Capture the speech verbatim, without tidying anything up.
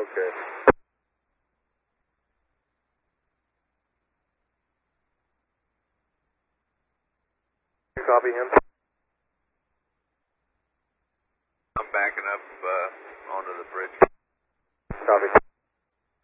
Okay. Copy him. I'm backing up uh, onto the bridge. Copy.